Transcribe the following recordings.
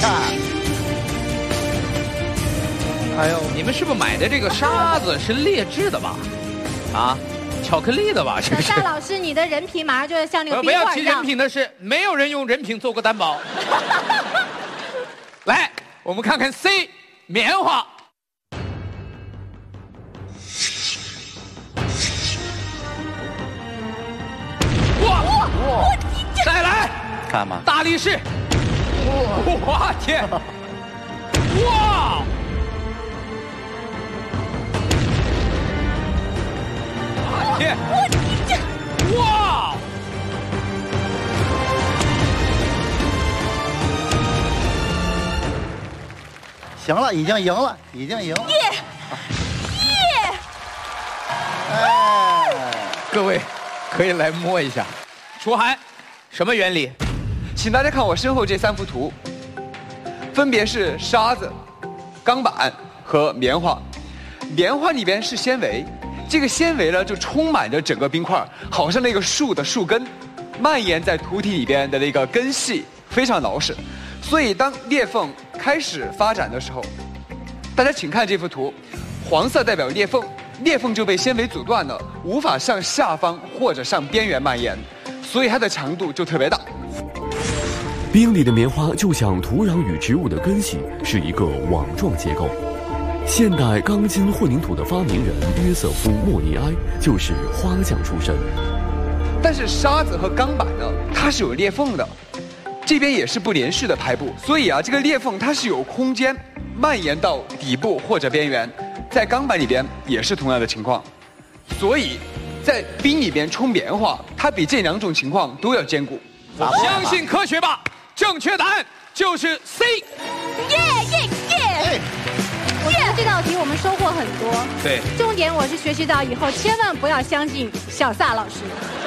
看。 哎呦，你们是不是买的这个沙子是劣质的吧？啊，巧克力的吧？是不是？ 夏老师，你的人品马上就要像那个不要提人品的事，没有人用人品做过担保。来，我们看看 C 棉花。哇！再来， 看吧， 大力士。哇天！哇！天！哇！ 行了，已经赢了，已经赢了。耶！哎， 各位可以来摸一下。楚涵，什么原理？ 请大家看我身后这3幅图，分别是沙子、钢板和棉花。棉花里边是纤维，这个纤维呢就充满着整个冰块，好像那个树的树根，蔓延在土体里边的那个根系非常牢实。所以当裂缝开始发展的时候，大家请看这幅图，黄色代表裂缝，裂缝就被纤维阻断了，无法向下方或者向边缘蔓延，所以它的强度就特别大。 冰里的棉花就像土壤与植物的根系，是一个网状结构。现代钢筋混凝土的发明人约瑟夫·莫尼埃就是花匠出身。 但是沙子和钢板呢，它是有裂缝的，这边也是不连续的排布，所以啊，这个裂缝它是有空间蔓延到底部或者边缘。在钢板里边也是同样的情况，所以在冰里边冲棉花，它比这2种情况都要兼顾。 相信科学吧，正确答案就是 C。 耶耶耶！我觉得这道题我们收获很多。 对， 重点我是学习到以后千万不要相信小撒老师。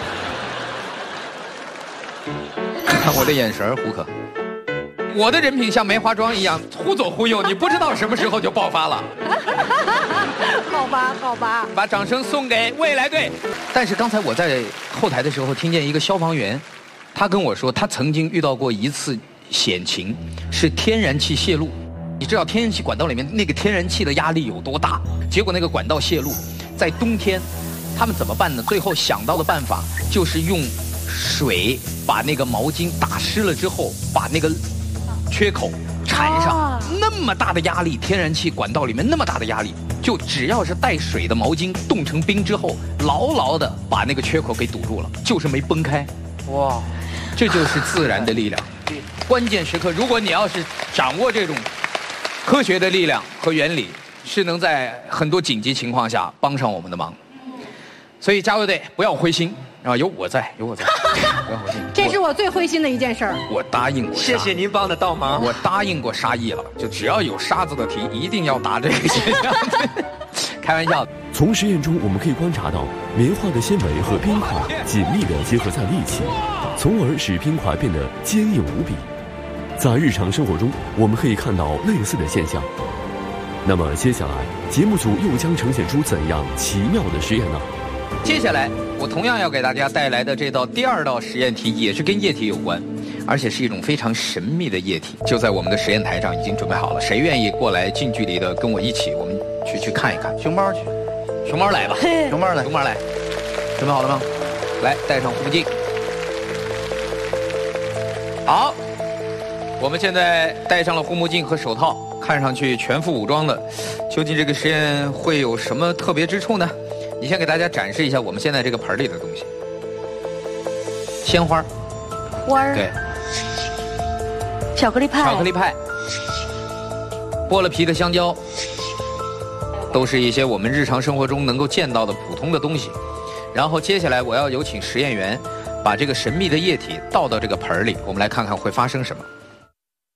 看我的眼神，胡可。我的人品像梅花桩一样忽左忽右，你不知道什么时候就爆发了。 好吧，好吧。 把掌声送给未来队。但是刚才我在后台的时候听见一个消防员，他跟我说他曾经遇到过一次险情，是天然气泄露。你知道天然气管道里面那个天然气的压力有多大？结果那个管道泄露，在冬天，他们怎么办呢？最后想到的办法就是用水把那个毛巾打湿了之后，把那个缺口缠上。那么大的压力，天然气管道里面那么大的压力，就只要是带水的毛巾冻成冰之后，牢牢的把那个缺口给堵住了，就是没崩开。哇，这就是自然的力量。关键时刻，如果你要是掌握这种科学的力量和原理，是能在很多紧急情况下帮上我们的忙。所以加油队不要灰心啊，有我在，有我在，不要灰心。 这是我最灰心的一件事儿。 我答应过， 谢谢您帮的倒忙。 我答应过沙溢了，就只要有沙子的题，一定要答这个现象。开玩笑。 从实验中我们可以观察到，棉花的纤维和冰块紧密地结合在了一起，从而使冰块变得坚硬无比。在日常生活中，我们可以看到类似的现象。那么接下来，节目组又将呈现出怎样奇妙的实验呢？ 接下来，我同样要给大家带来的这道第2道实验题，也是跟液体有关，而且是一种非常神秘的液体。就在我们的实验台上已经准备好了，谁愿意过来近距离的跟我一起，我们去看一看？ 熊猫去， 熊猫来吧， 熊猫来， 熊猫来，准备好了吗？来，戴上护目镜。好，我们现在戴上了护目镜和手套，看上去全副武装的。究竟这个实验会有什么特别之处呢？你先给大家展示一下我们现在这个盆里的东西。鲜花， 花儿， 对， 巧克力派， 巧克力派，剥了皮的香蕉，都是一些我们日常生活中能够见到的普通的东西。然后接下来我要有请实验员把这个神秘的液体倒到这个盆里，我们来看看会发生什么。